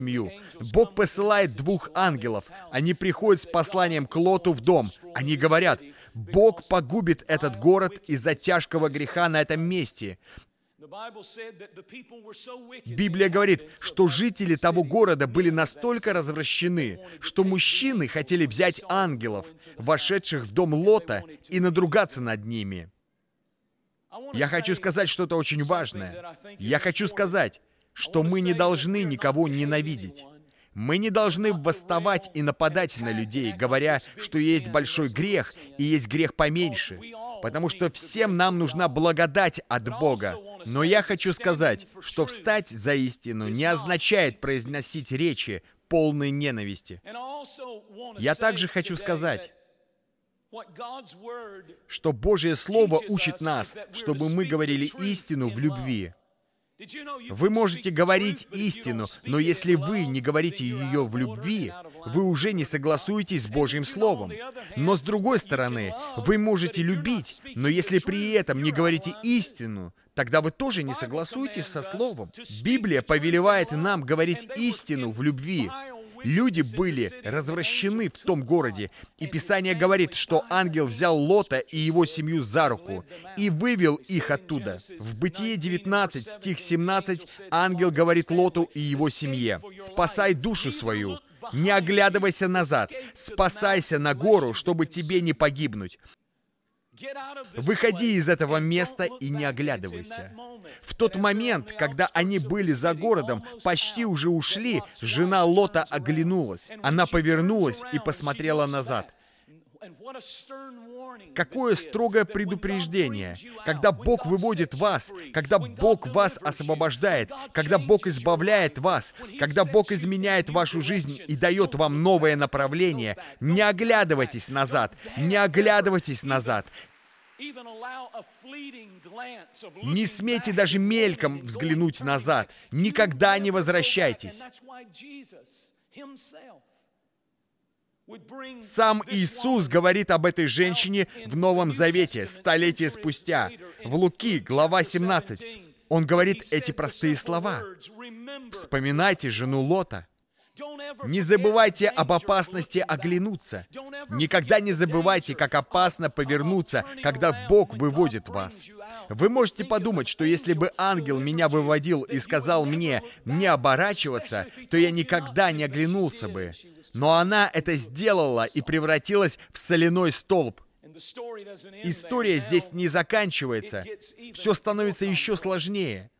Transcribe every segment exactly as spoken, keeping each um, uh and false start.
семью. Бог посылает двух ангелов. Они приходят с посланием к Лоту в дом. Они говорят: Бог погубит этот город из-за тяжкого греха на этом месте. Библия говорит, что жители того города были настолько развращены, что мужчины хотели взять ангелов, вошедших в дом Лота, и надругаться над ними. Я хочу сказать что-то очень важное. Я хочу сказать, что мы не должны никого ненавидеть. Мы не должны восставать и нападать на людей, говоря, что есть большой грех и есть грех поменьше, потому что всем нам нужна благодать от Бога. Но я хочу сказать, что встать за истину не означает произносить речи, полные ненависти. Я также хочу сказать, что Божье Слово учит нас, чтобы мы говорили истину в любви. Вы можете говорить истину, но если вы не говорите ее в любви, вы уже не согласуетесь с Божьим Словом. Но с другой стороны, вы можете любить, но если при этом не говорите истину, тогда вы тоже не согласуетесь со Словом. Библия повелевает нам говорить истину в любви. Люди были развращены в том городе, и Писание говорит, что ангел взял Лота и его семью за руку и вывел их оттуда. В Бытие девятнадцать, стих семнадцать, ангел говорит Лоту и его семье: «Спасай душу свою, не оглядывайся назад, спасайся на гору, чтобы тебе не погибнуть. Выходи из этого места и не оглядывайся». В тот момент, когда они были за городом, почти уже ушли, жена Лота оглянулась. Она повернулась и посмотрела назад. Какое строгое предупреждение! Когда Бог выводит вас, когда Бог вас освобождает, когда Бог избавляет вас, когда Бог изменяет вашу жизнь и дает вам новое направление, не оглядывайтесь назад, не оглядывайтесь назад. Не смейте даже мельком взглянуть назад. Никогда не возвращайтесь. Сам Иисус говорит об этой женщине в Новом Завете, столетия спустя. В Луки, глава семнадцать. Он говорит эти простые слова: «Вспоминайте жену Лота». Не забывайте об опасности оглянуться. Никогда не забывайте, как опасно повернуться, когда Бог выводит вас. Вы можете подумать, что если бы ангел меня выводил и сказал мне не оборачиваться, то я никогда не оглянулся бы. Но она это сделала и превратилась в соляной столб. История здесь не заканчивается. Все становится еще сложнее.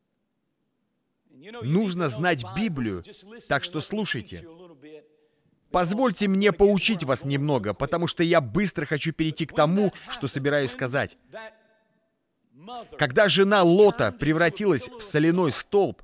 Нужно знать Библию, так что слушайте. Позвольте мне поучить вас немного, потому что я быстро хочу перейти к тому, что собираюсь сказать. Когда жена Лота превратилась в соляной столб,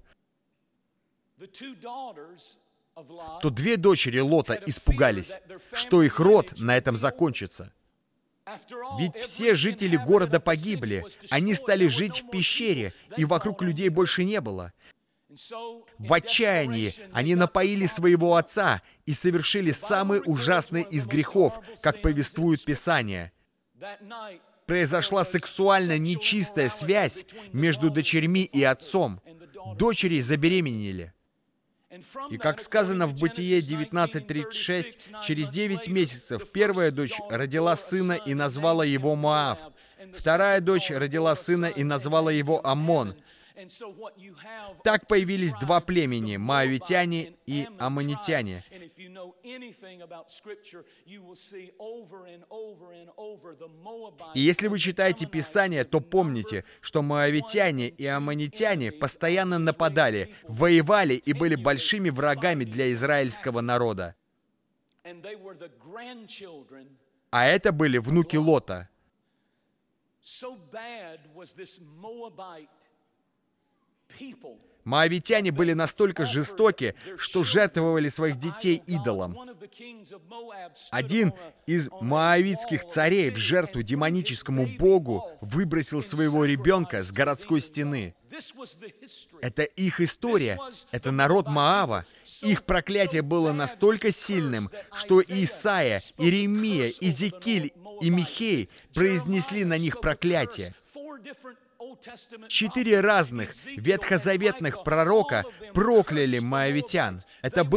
то две дочери Лота испугались, что их род на этом закончится. Ведь все жители города погибли, они стали жить в пещере, и вокруг людей больше не было. В отчаянии они напоили своего отца и совершили самый ужасный из грехов, как повествует Писание. Произошла сексуально нечистая связь между дочерьми и отцом. Дочери забеременели. И как сказано в Бытие девятнадцать тридцать шесть, через девять месяцев первая дочь родила сына и назвала его Моав. Вторая дочь родила сына и назвала его Аммон. Так появились два племени — моавитяне и аммонитяне. И если вы читаете Писание, то помните, что моавитяне и аммонитяне постоянно нападали, воевали и были большими врагами для израильского народа. А это были внуки Лота. Моавитяне были настолько жестоки, что жертвовали своих детей идолам. Один из моавитских царей в жертву демоническому богу выбросил своего ребенка с городской стены. Это их история, это народ Моава. Их проклятие было настолько сильным, что Исаия, Иеремия, Иезекииль и Михей произнесли на них проклятие. Четыре разных ветхозаветных пророка прокляли моавитян. Это